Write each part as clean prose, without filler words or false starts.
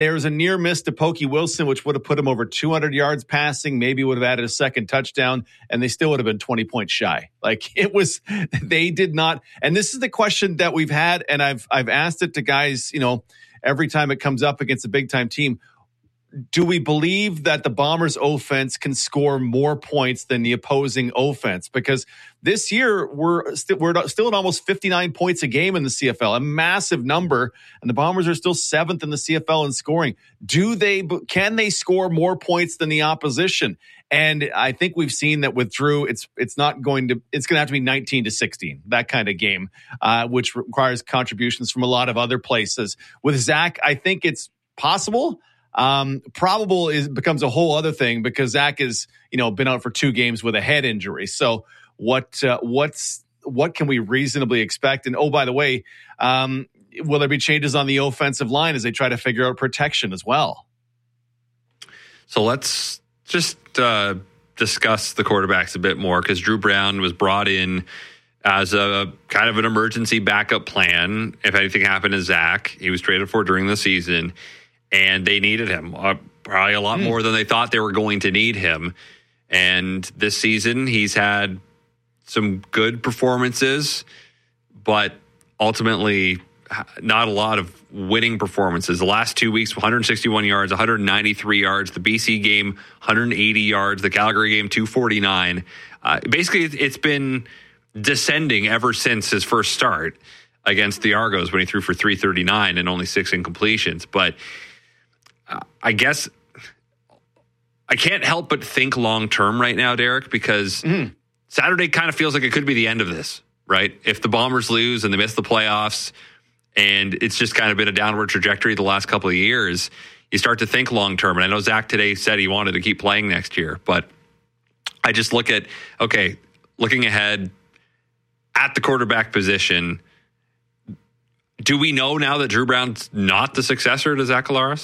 There was a near miss to Pokey Wilson, which would have put him over 200 yards passing, maybe would have added a second touchdown, and they still would have been 20 points shy. They did not. And this is the question that we've had, and I've asked it to guys, every time it comes up against a big-time team. Do we believe that the Bombers offense can score more points than the opposing offense? Because this year we're still at almost 59 points a game in the CFL, a massive number, and the Bombers are still 7th in the CFL in scoring. Can they score more points than the opposition? And I think we've seen that with Drew, it's going to have to be 19-16, that kind of game, which requires contributions from a lot of other places. With Zach, I think it's possible. Probable becomes a whole other thing because Zach has, been out for 2 games with a head injury. So what can we reasonably expect? And by the way, will there be changes on the offensive line as they try to figure out protection as well? So let's just discuss the quarterbacks a bit more, because Drew Brown was brought in as a kind of an emergency backup plan if anything happened to Zach. He was traded for during the season. And they needed him probably a lot more than they thought they were going to need him. And this season, he's had some good performances, but ultimately not a lot of winning performances. The last 2 weeks, 161 yards, 193 yards. The BC game, 180 yards. The Calgary game, 249. Basically, it's been descending ever since his first start against the Argos when he threw for 339 and only 6 incompletions. But I guess I can't help but think long-term right now, Derek, because Saturday kind of feels like it could be the end of this, right? If the Bombers lose and they miss the playoffs and it's just kind of been a downward trajectory the last couple of years, you start to think long-term. And I know Zach today said he wanted to keep playing next year, but I just look at, looking ahead at the quarterback position, do we know now that Drew Brown's not the successor to Zach Collaros?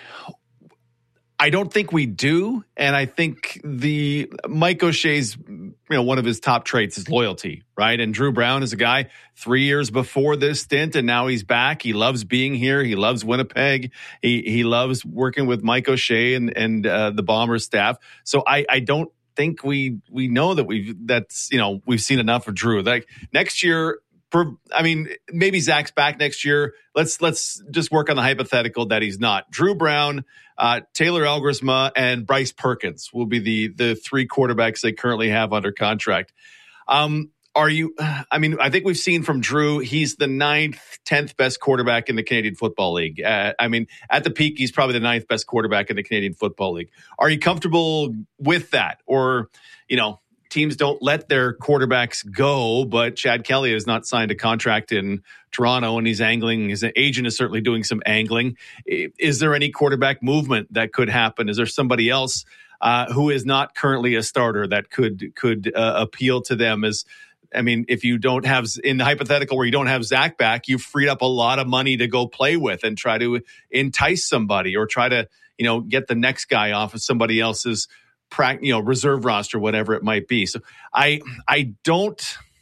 I don't think we do, and I think Mike O'Shea's, one of his top traits is loyalty, right? And Drew Brown is a guy 3 years before this stint, and now he's back. He loves being here. He loves Winnipeg. He loves working with Mike O'Shea and the Bombers staff. So I don't think we know that we've seen enough of Drew. Like next year. Maybe Zach's back next year. Let's just work on the hypothetical that he's not. Drew Brown, Taylor Elgersma, and Bryce Perkins will be the 3 quarterbacks they currently have under contract. I think we've seen from Drew, he's the 9th, 10th best quarterback in the Canadian Football League. At the peak, he's probably the 9th best quarterback in the Canadian Football League. Are you comfortable with that? Or, teams don't let their quarterbacks go, but Chad Kelly has not signed a contract in Toronto, and he's angling. His agent is certainly doing some angling. Is there any quarterback movement that could happen? Is there somebody else who is not currently a starter that could appeal to them? If you don't have, in the hypothetical where you don't have Zach back, you've freed up a lot of money to go play with and try to entice somebody or try to, get the next guy off of somebody else's reserve roster, whatever it might be. So I don't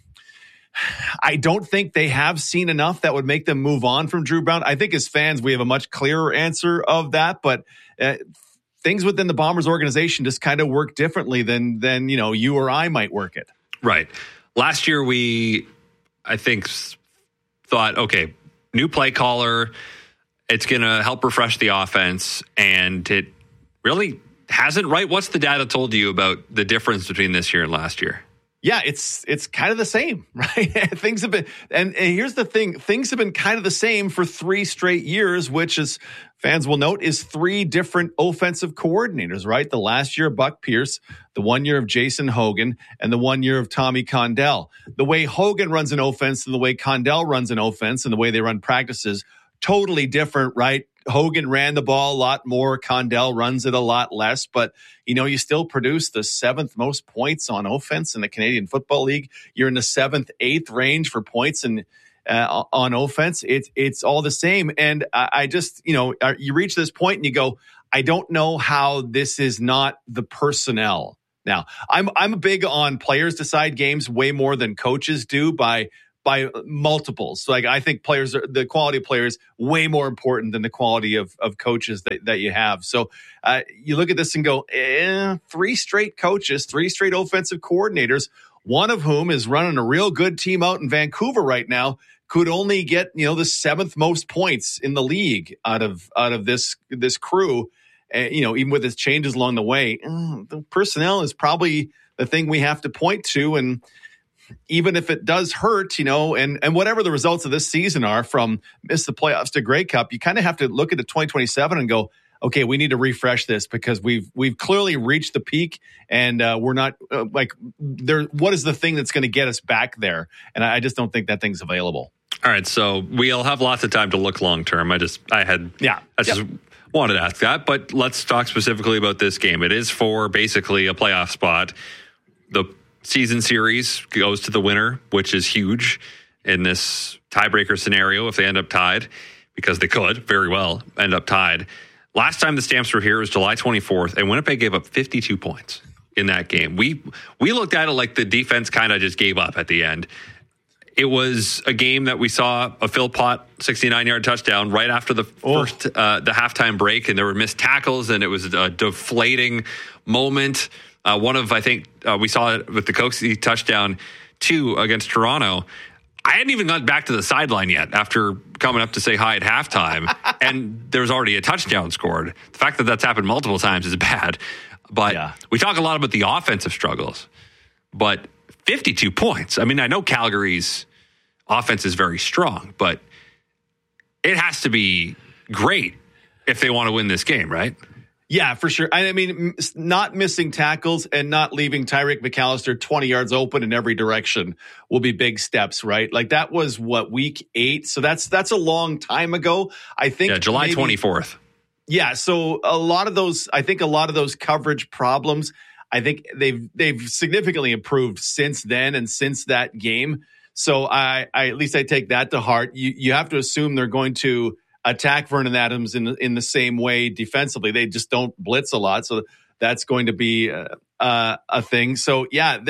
think they have seen enough that would make them move on from Drew Brown. I think as fans, we have a much clearer answer of that, but things within the Bombers organization just kind of work differently than you or I might work it. Right. Last year, I think, thought, okay, new play caller, it's going to help refresh the offense, and it really hasn't, right? What's the data told you about the difference between this year and last year? Yeah, it's kind of the same, right? Things have been, and here's the thing, things have been kind of the same for 3 straight years, which, as fans will note, is 3 different offensive coordinators, right? The last year of Buck Pierce, the 1 year of Jason Hogan, and the 1 year of Tommy Condell. The way Hogan runs an offense and the way Condell runs an offense and the way they run practices, totally different, right? Hogan ran the ball a lot more. Condell runs it a lot less. But, you still produce the 7th most points on offense in the Canadian Football League. You're in the 7th, 8th range for points on offense. It's all the same. And I just, you reach this point and you go, I don't know how this is not the personnel. Now, I'm big on players decide games way more than coaches do by by multiples. Like, I think the quality of players way more important than the quality of coaches that you have. So you look at this and go, 3 straight coaches, 3 straight offensive coordinators, one of whom is running a real good team out in Vancouver right now, could only get, the 7th most points in the league out of this crew. Even with its changes along the way, the personnel is probably the thing we have to point to. And even if it does hurt, and whatever the results of this season are, from miss the playoffs to Grey Cup, you kind of have to look at the 2027 and go, okay, we need to refresh this, because we've clearly reached the peak, and we're not there. What is the thing that's going to get us back there? And I just don't think that thing's available. All right, so we'll have lots of time to look long term. I just wanted to ask that, but let's talk specifically about this game. It is for basically a playoff spot. The season series goes to the winner, which is huge in this tiebreaker scenario if they end up tied, because they could very well end up tied. Last time the Stamps were here was July 24th, and Winnipeg gave up 52 points in that game. We looked at it like the defense kind of just gave up at the end. It was a game that we saw a Phil Pott 69-yard touchdown right after the first the halftime break, and there were missed tackles, and it was a deflating moment. We saw it with the Coxie touchdown, too, against Toronto. I hadn't even gotten back to the sideline yet after coming up to say hi at halftime, and there was already a touchdown scored. The fact that that's happened multiple times is bad. But we talk a lot about the offensive struggles. But 52 points. I mean, I know Calgary's offense is very strong, but it has to be great if they want to win this game, right? Yeah, for sure. I mean, not missing tackles and not leaving Tyreek McAllister 20 yards open in every direction will be big steps, right? Like, that was week 8. So that's a long time ago. I think July 24th. Yeah. So a lot of those coverage problems, I think they've significantly improved since then and since that game. So I at least I take that to heart. You have to assume they're going to attack Vernon Adams in the same way defensively. They just don't blitz a lot, so that's going to be a thing. So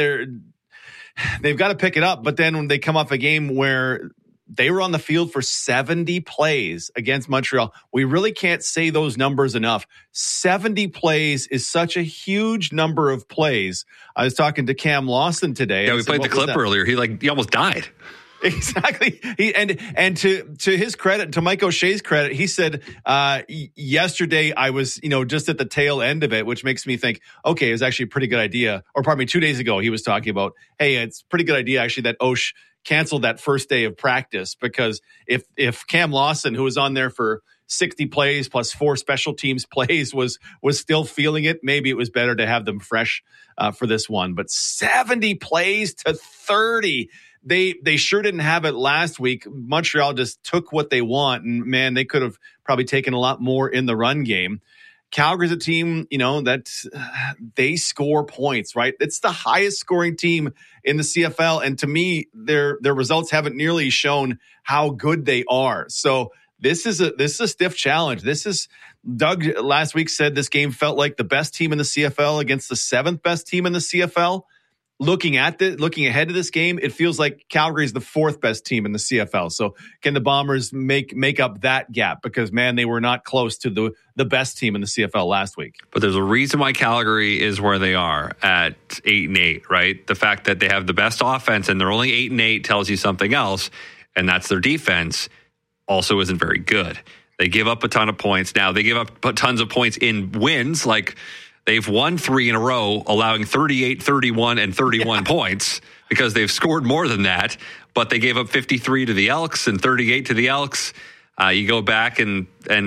they've got to pick it up. But then when they come off a game where they were on the field for 70 plays against Montreal, we really can't say those numbers enough. 70 plays is such a huge number of plays. I was talking to Cam Lawson today. Yeah, we played the clip earlier. He almost died. Exactly. And to his credit, to Mike O'Shea's credit, he said, yesterday I was, just at the tail end of it, which makes me think, okay, it was actually a pretty good idea. Or pardon me, 2 days ago, he was talking about, hey, it's a pretty good idea actually that O'Shea canceled that first day of practice, because if Cam Lawson, who was on there for 60 plays plus 4 special teams plays, was still feeling it, maybe it was better to have them fresh for this one. But 70 plays to 30. They sure didn't have it last week. Montreal just took what they want, and man, they could have probably taken a lot more in the run game. Calgary's a team, that they score points, right? It's the highest scoring team in the CFL, and to me, their results haven't nearly shown how good they are. So this is a stiff challenge. Doug last week said this game felt like the best team in the CFL against the 7th best team in the CFL. Looking ahead to this game, it feels like Calgary's the 4th best team in the CFL. So can the Bombers make up that gap? Because, man, they were not close to the best team in the CFL last week. But there's a reason why Calgary is where they are at 8-8, right? The fact that they have the best offense and they're only 8-8 tells you something else, and that's their defense also isn't very good. They give up a ton of points. Now, they give up tons of points in wins, like they've won 3 in a row, allowing 38, 31, and 31 points because they've scored more than that. But they gave up 53 to the Elks and 38 to the Elks. You go back and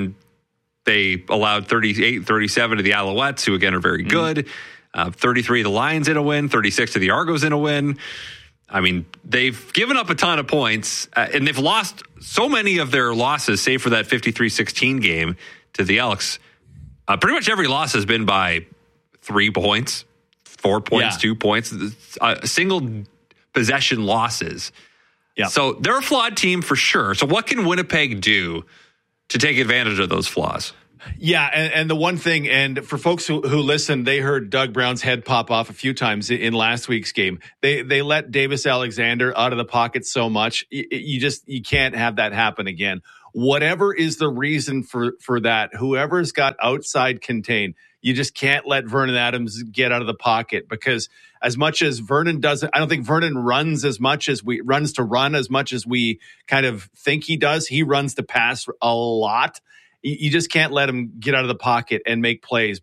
they allowed 38, 37 to the Alouettes, who again are very good. 33 to the Lions in a win, 36 to the Argos in a win. I mean, they've given up a ton of points, and they've lost so many of their losses, save for that 53-16 game to the Elks. Pretty much every loss has been by 3 points, 4 points, 2 points, single possession losses. Yeah. So they're a flawed team for sure. So what can Winnipeg do to take advantage of those flaws? Yeah, and the one thing, and for folks who listen, they heard Doug Brown's head pop off a few times in last week's game. They let Davis Alexander out of the pocket so much. You can't have that happen again. Whatever is the reason for that, whoever's got outside contain, you just can't let Vernon Adams get out of the pocket, because as much as Vernon doesn't, I don't think Vernon runs as much as runs to run as much as we kind of think he does. He runs to pass a lot. You just can't let him get out of the pocket and make plays.